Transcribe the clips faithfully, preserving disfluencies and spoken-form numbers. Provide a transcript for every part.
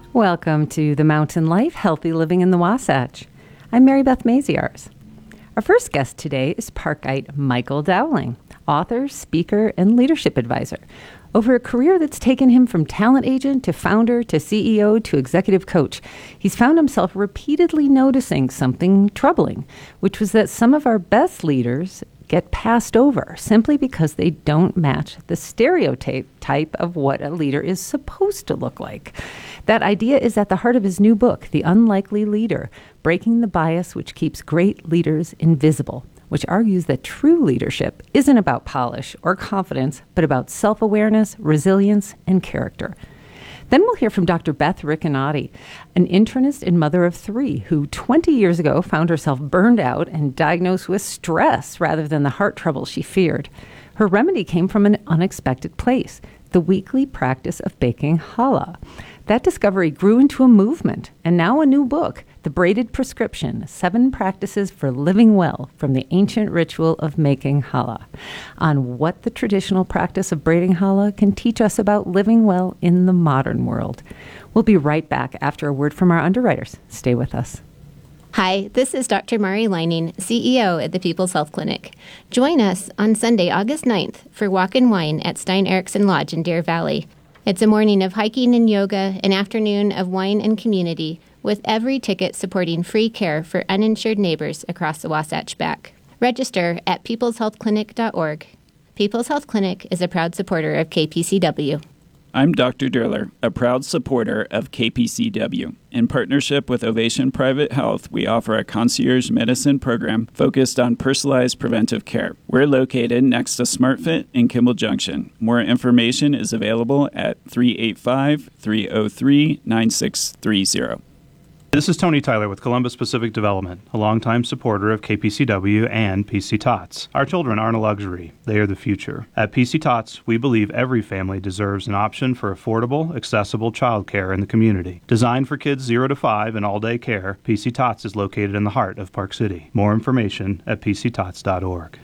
Welcome to The Mountain Life, Healthy Living in the Wasatch. I'm Mary Beth Maziarz. Our first guest today is Parkite Michael Dowling, author, speaker, and leadership advisor. Over a career that's taken him from talent agent to founder to C E O to executive coach, he's found himself repeatedly noticing something troubling, which was that some of our best leaders get passed over simply because they don't match the stereotype type of what a leader is supposed to look like. That idea is at the heart of his new book, The Unlikely Leader, Breaking the Bias Which Keeps Great Leaders Invisible, which argues that true leadership isn't about polish or confidence, but about self-awareness, resilience, and character. Then we'll hear from Doctor Beth Riccinotti, an internist and mother of three who twenty years ago found herself burned out and diagnosed with stress rather than the heart trouble she feared. Her remedy came from an unexpected place, the weekly practice of baking challah. That discovery grew into a movement, and now a new book, The Braided Prescription, Seven Practices for Living Well from the Ancient Ritual of Making Challah, on what the traditional practice of braiding challah can teach us about living well in the modern world. We'll be right back after a word from our underwriters. Stay with us. Hi, this is Doctor Mari Leining, C E O at the People's Health Clinic. Join us on Sunday, August ninth for Walk and Wine at Stein Eriksen Lodge in Deer Valley. It's a morning of hiking and yoga, an afternoon of wine and community, with every ticket supporting free care for uninsured neighbors across the Wasatch Back. Register at peoples health clinic dot org. People's Health Clinic is a proud supporter of K P C W. I'm Doctor Durler, a proud supporter of K P C W. In partnership with Ovation Private Health, we offer a concierge medicine program focused on personalized preventive care. We're located next to SmartFit in Kimball Junction. More information is available at three eight five, three oh three, nine six three zero. This is Tony Tyler with Columbus Pacific Development, a longtime supporter of K P C W and P C Tots. Our children aren't a luxury. They are the future. At P C Tots, we believe every family deserves an option for affordable, accessible childcare in the community. Designed for kids zero to five and all-day care, P C Tots is located in the heart of Park City. More information at p c tots dot org.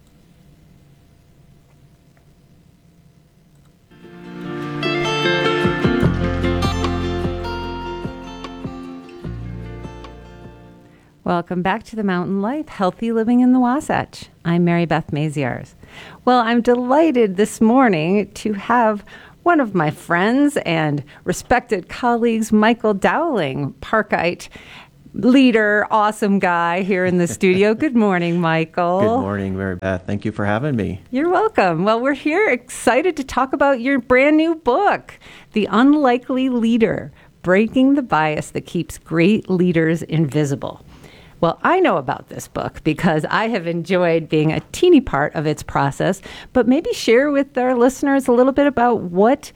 Welcome back to The Mountain Life, Healthy Living in the Wasatch. I'm Mary Beth Maziarz. Well, I'm delighted this morning to have one of my friends and respected colleagues, Michael Dowling, Parkite leader, awesome guy here in the studio. Good morning, Michael. Good morning, Mary Beth. Thank you for having me. You're welcome. Well, we're here excited to talk about your brand new book, The Unlikely Leader, Breaking the Bias That Keeps Great Leaders Invisible. Well, I know about this book because I have enjoyed being a teeny part of its process, but maybe share with our listeners a little bit about what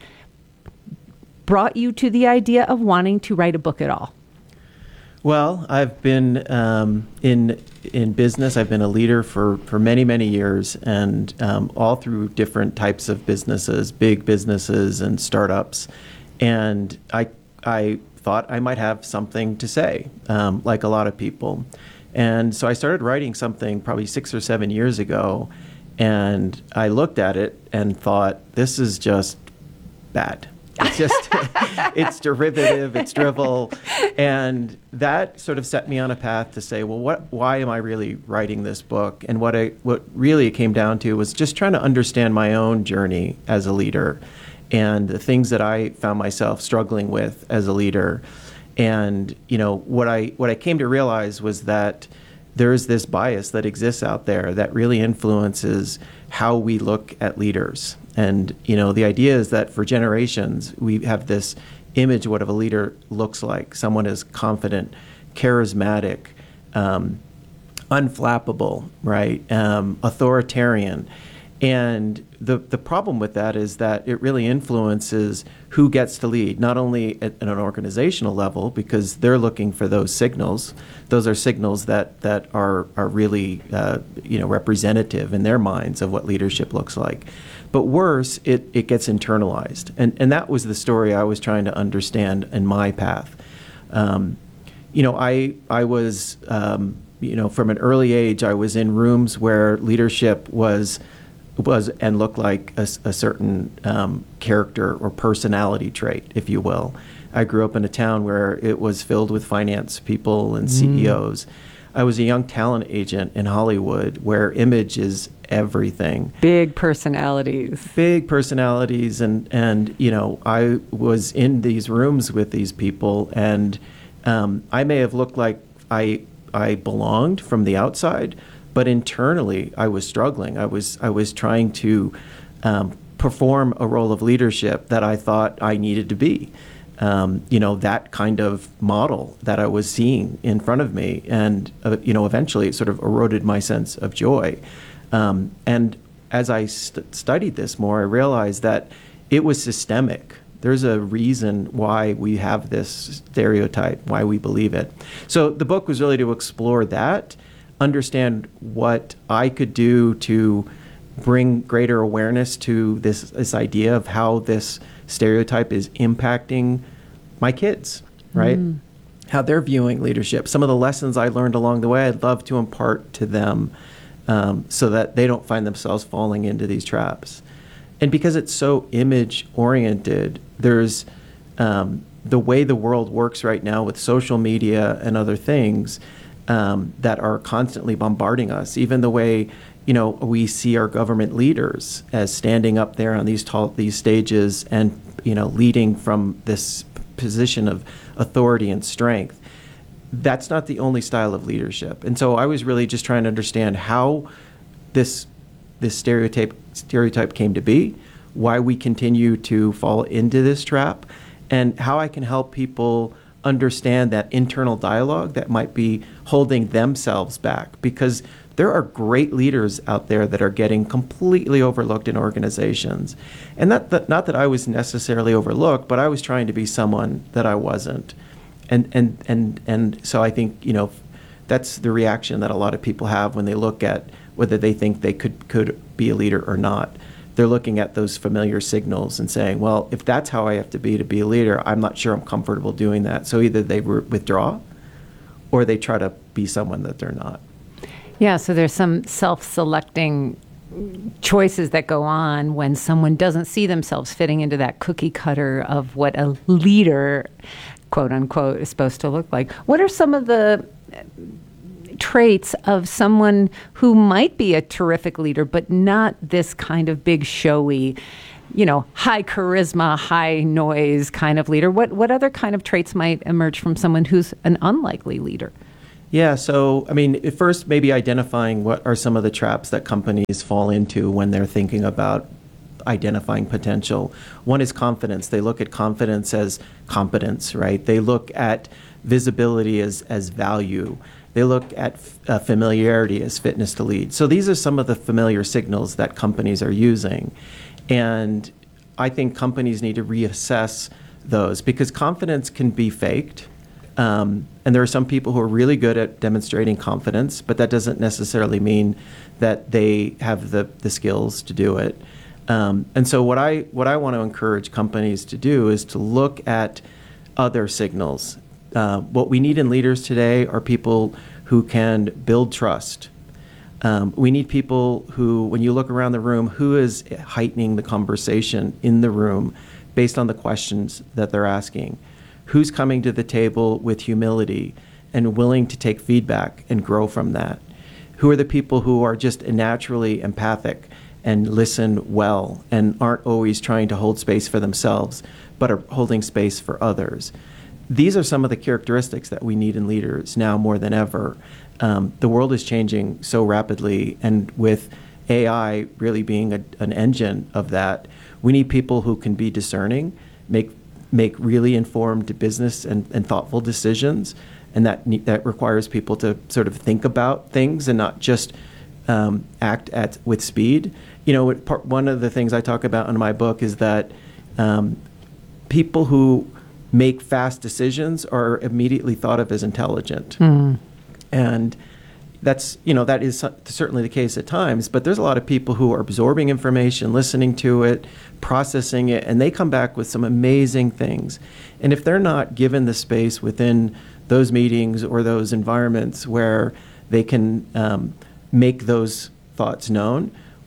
brought you to the idea of wanting to write a book at all. Well, I've been um, in in business. I've been a leader for, for many, many years, and um, all through different types of businesses, big businesses and startups. And I I thought I might have something to say, um, like a lot of people. And so I started writing something probably six or seven years ago, and I looked at it and thought, this is just bad. It's just, it's derivative, it's drivel. And that sort of set me on a path to say, well, what? why am I really writing this book? And what I, what really it came down to was just trying to understand my own journey as a leader and the things that I found myself struggling with as a leader. And, you know, what I what I came to realize was that there is this bias that exists out there that really influences how we look at leaders. And, you know, the idea is that for generations, we have this image of what a leader looks like. Someone is confident, charismatic, um, unflappable, right, um, authoritarian. And the the problem with that is that it really influences who gets to lead, not only at, at an organizational level, because they're looking for those signals. Those are signals that that are are really uh, you know representative in their minds of what leadership looks like. But worse, it it gets internalized, and and that was the story I was trying to understand in my path. Um, you know, I I was um, you know from an early age I was in rooms where leadership was was and looked like a, a certain um, character or personality trait, if you will. I grew up in a town where it was filled with finance people and C E Os. Mm. I was a young talent agent in Hollywood where image is everything. Big personalities. Big personalities. And, and you know, I was in these rooms with these people, and um, I may have looked like I I belonged from the outside, but internally I was struggling. I was I was trying to um, perform a role of leadership that I thought I needed to be. Um, you know, that kind of model that I was seeing in front of me. And, uh, you know, eventually it sort of eroded my sense of joy. Um, and as I st- studied this more, I realized that it was systemic. There's a reason why we have this stereotype, why we believe it. So the book was really to explore that, understand what I could do to bring greater awareness to this, this idea of how this stereotype is impacting my kids, right? Mm. How they're viewing leadership. Some of the lessons I learned along the way, I'd love to impart to them um, so that they don't find themselves falling into these traps. And because it's so image-oriented, there's um, the way the world works right now with social media and other things um, that are constantly bombarding us, even the way you know, we see our government leaders as standing up there on these tall, these stages and, you know, leading from this position of authority and strength. That's not the only style of leadership. And so I was really just trying to understand how this this stereotype stereotype came to be, why we continue to fall into this trap, and how I can help people understand that internal dialogue that might be holding themselves back. Because there are great leaders out there that are getting completely overlooked in organizations. And not that, not that I was necessarily overlooked, but I was trying to be someone that I wasn't. And and and and so I think, you know, that's the reaction that a lot of people have when they look at whether they think they could, could be a leader or not. They're looking at those familiar signals and saying, well, if that's how I have to be to be a leader, I'm not sure I'm comfortable doing that. So either they withdraw or they try to be someone that they're not. Yeah, so there's some self-selecting choices that go on when someone doesn't see themselves fitting into that cookie cutter of what a leader, quote unquote, is supposed to look like. What are some of the traits of someone who might be a terrific leader, but not this kind of big showy, you know, high charisma, high noise kind of leader? What what other kind of traits might emerge from someone who's an unlikely leader? Yeah, so, I mean, at first, maybe identifying what are some of the traps that companies fall into when they're thinking about identifying potential. One is confidence. They look at confidence as competence, right? They look at visibility as, as value. They look at uh, familiarity as fitness to lead. So these are some of the familiar signals that companies are using. And I think companies need to reassess those because confidence can be faked. Um, and there are some people who are really good at demonstrating confidence, but that doesn't necessarily mean that they have the, the skills to do it. Um, and so what I what I want to encourage companies to do is to look at other signals. Uh, what we need in leaders today are people who can build trust. Um, we need people who, when you look around the room, who is heightening the conversation in the room based on the questions that they're asking. Who's coming to the table with humility and willing to take feedback and grow from that? Who are the people who are just naturally empathic and listen well and aren't always trying to hold space for themselves, but are holding space for others? These are some of the characteristics that we need in leaders now more than ever. Um, the world is changing so rapidly, and with A I really being a, an engine of that, we need people who can be discerning, make make really informed business and, and thoughtful decisions, and that that requires people to sort of think about things and not just um, act at with speed. You know, part, one of the things I talk about in my book is that um, people who make fast decisions are immediately thought of as intelligent, mm. and that's you know that is certainly the case at times. But there's a lot of people who are absorbing information, listening to it, processing it, and they come back with some amazing things. And if they're not given the space within those meetings or those environments where they can um, make those thoughts known,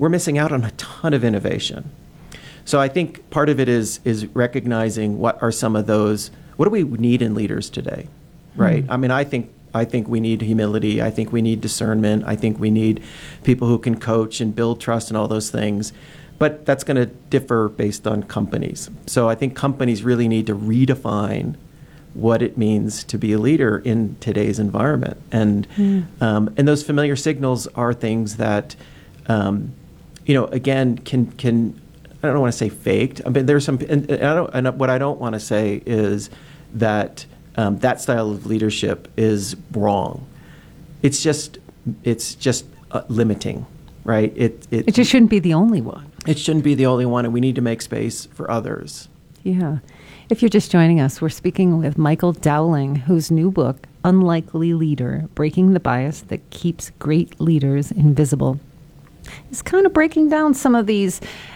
we're missing out on a ton of innovation. So I think part of it is is recognizing what are some of those, what do we need in leaders today, right? Mm-hmm. I mean, I think I think we need humility. I think we need discernment. I think we need people who can coach and build trust and all those things. But that's going to differ based on companies. So I think companies really need to redefine what it means to be a leader in today's environment. And mm. um, and those familiar signals are things that, um, you know, again, can can I don't want to say faked. I mean, there's some, and, and, I don't, and what I don't want to say is that um, that style of leadership is wrong. It's just, it's just uh, limiting, right? It, it it just shouldn't be the only one. It shouldn't be the only one, and we need to make space for others. Yeah. If you're just joining us, we're speaking with Michael Dowling, whose new book, Unlikely Leader: Breaking the Bias That Keeps Great Leaders Invisible, is kind of breaking down some of these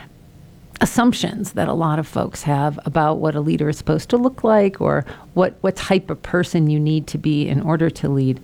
assumptions that a lot of folks have about what a leader is supposed to look like, or what, what type of person you need to be in order to lead.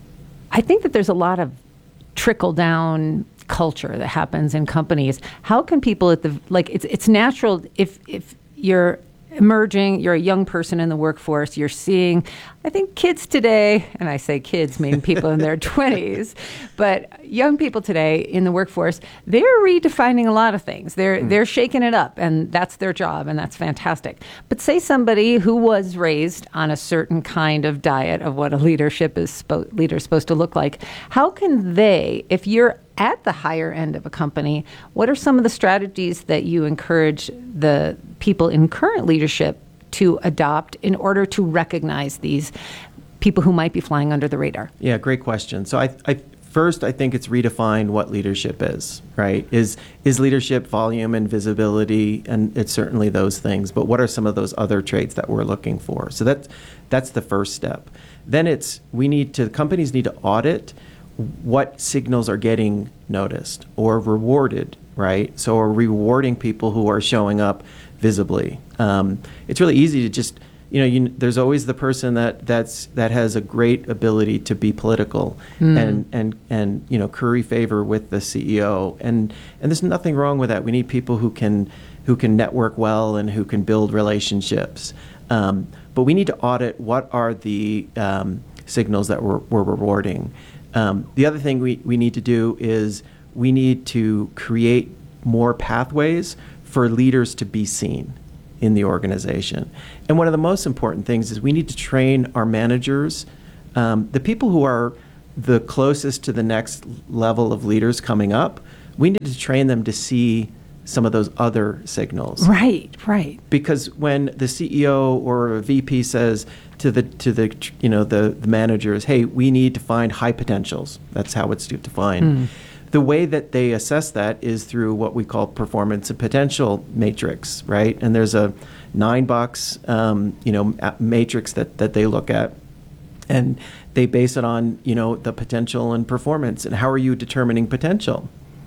I think that there's a lot of trickle-down culture that happens in companies. How can people at the, like, it's it's natural if if you're emerging, you're a young person in the workforce, you're seeing, I think kids today, and I say kids, meaning people in their twenties, but young people today in the workforce, they're redefining a lot of things. They're mm. they're shaking it up, and that's their job, and that's fantastic. But say somebody who was raised on a certain kind of diet of what a leadership is spo- leader is supposed to look like, how can they, if you're at the higher end of a company, what are some of the strategies that you encourage the people in current leadership to adopt in order to recognize these people who might be flying under the radar? Yeah, great question. So I, I first, I think it's redefine what leadership is, right? Is is leadership volume and visibility, and it's certainly those things, but what are some of those other traits that we're looking for? So that's, that's the first step. Then it's, we need to, companies need to audit what signals are getting noticed or rewarded, right? So we're rewarding people who are showing up visibly. Um, it's really easy to just, you know, you, there's always the person that that's that has a great ability to be political mm. and and and you know curry favor with the C E O, and and there's nothing wrong with that. We need people who can who can network well and who can build relationships. Um, but we need to audit what are the um, signals that we're, we're rewarding. Um, the other thing we, we need to do is we need to create more pathways for leaders to be seen in the organization. And one of the most important things is we need to train our managers, um, the people who are the closest to the next level of leaders coming up, we need to train them to see some of those other signals. Right, right. Because when the C E O or a V P says to the to the you know the, the managers, hey, we need to find high potentials. That's how it's defined. Mm. The way that they assess that is through what we call performance and potential matrix, right? And there's a nine box um, you know matrix that that they look at, and they base it on you know the potential and performance. And how are you determining potential?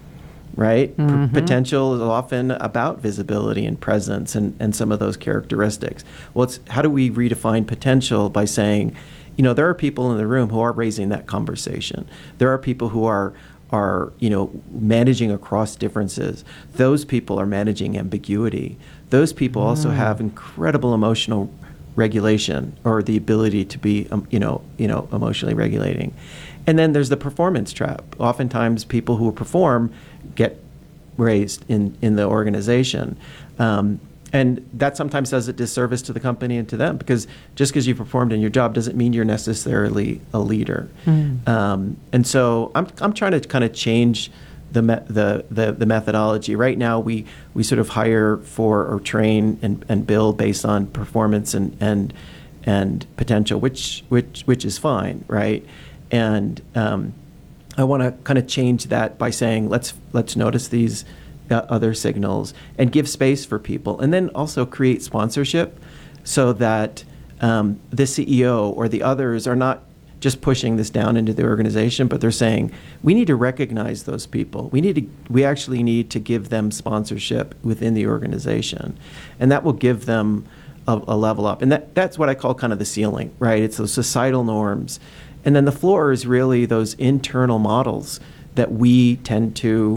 Right? Mm-hmm. P- potential is often about visibility and presence and, and some of those characteristics. Well, it's how do we redefine potential by saying, you know, there are people in the room who are raising that conversation. There are people who are, are you know, managing across differences. Those people are managing ambiguity. Those people mm. also have incredible emotional regulation, or the ability to be, um, you know, you know, emotionally regulating. And then there's the performance trap. Oftentimes people who perform get raised in, in the organization. Um, and that sometimes does a disservice to the company and to them, because just because you performed in your job doesn't mean you're necessarily a leader. Mm. Um, and so I'm I'm trying to kind of change the, me- the the the methodology. Right now we, we sort of hire for or train and, and build based on performance and and and potential, which which which is fine, right? And um, I want to kind of change that by saying let's let's notice these uh, other signals and give space for people, and then also create sponsorship so that um, the C E O or the others are not just pushing this down into the organization, but they're saying we need to recognize those people. We need to we actually need to give them sponsorship within the organization, and that will give them a, a level up. And that that's what I call kind of the ceiling, right? It's those societal norms. And then the floor is really those internal models that we tend to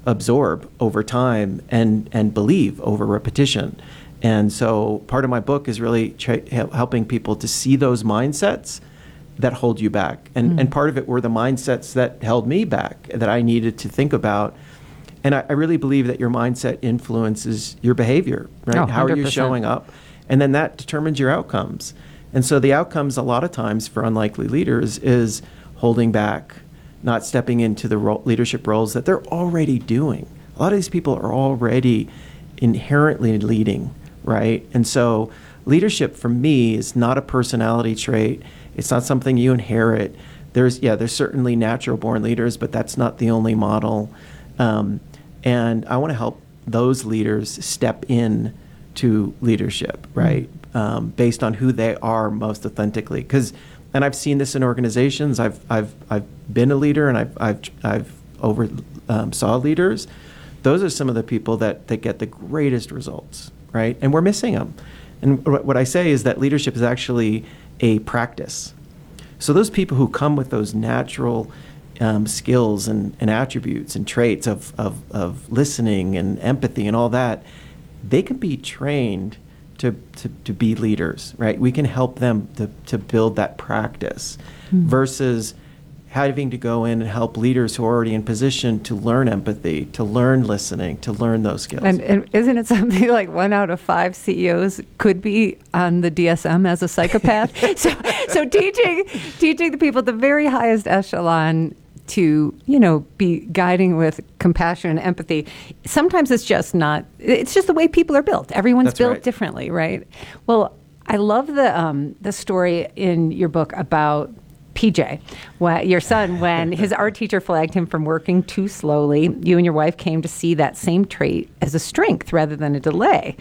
absorb over time and and believe over repetition. And so part of my book is really tra- helping people to see those mindsets that hold you back. And mm. and part of it were the mindsets that held me back, that I needed to think about. And I, I really believe that your mindset influences your behavior, right? Oh, How are you showing up? And then that determines your outcomes. And so the outcomes a lot of times for unlikely leaders is holding back, not stepping into the ro- leadership roles that they're already doing. A lot of these people are already inherently leading, right? And so leadership for me is not a personality trait. It's not something you inherit. There's, yeah, there's certainly natural born leaders, but that's not the only model. Um, and I want to help those leaders step in to leadership, right? Mm-hmm. Um, based on who they are most authentically. Because, and I've seen this in organizations. I've I've I've been a leader, and I've I've I've over um, saw leaders. Those are some of the people that that get the greatest results, right? And we're missing them. And what I say is that leadership is actually a practice. So those people who come with those natural um, skills and, and attributes and traits of, of of listening and empathy and all that, they can be trained to, to, to be leaders, right? We can help them to, to build that practice mm-hmm. versus having to go in and help leaders who are already in position to learn empathy, to learn listening, to learn those skills. And, and isn't it something like one out of five C E Os could be on the D S M as a psychopath? so so teaching teaching the people at the very highest echelon to, you know, be guiding with compassion and empathy. Sometimes it's just not, it's just the way people are built. Everyone's That's built right. differently, right? Well, I love the um, the story in your book about P J, wh- your son, when his art teacher flagged him from working too slowly. You and your wife came to see that same trait as a strength rather than a delay.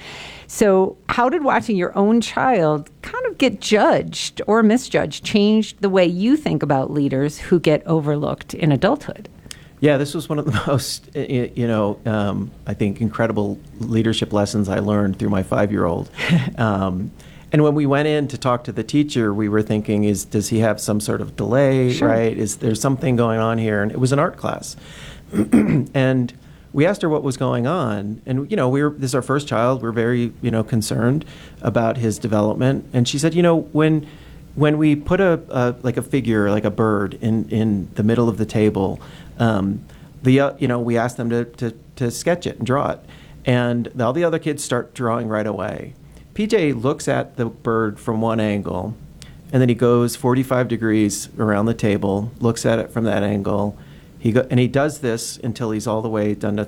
So how did watching your own child kind of get judged or misjudged change the way you think about leaders who get overlooked in adulthood? Yeah, this was one of the most, you know, um, I think incredible leadership lessons I learned through my five-year-old. um, And when we went in to talk to the teacher, we were thinking, is does he have some sort of delay, sure. right? Is there something going on here? And it was an art class. And we asked her what was going on. And, you know, we were, this is our first child. We're very, you know, concerned about his development. And she said, you know, when when we put a, a like a figure, like a bird in, in the middle of the table, um, the uh, you know, we asked them to, to, to sketch it and draw it. And all the other kids start drawing right away. P J looks at the bird from one angle, and then he goes forty-five degrees around the table, looks at it from that angle. He go, and he does this until he's all the way done to